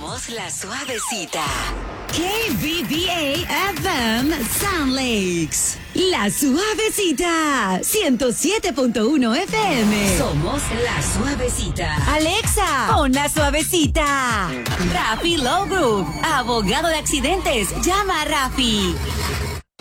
Somos la suavecita. KBBA FM Sound Lakes. La suavecita. 107.1 FM. Somos la suavecita. Alexa, pon la suavecita. Rafi Law Group. Abogado de accidentes. Llama a Rafi.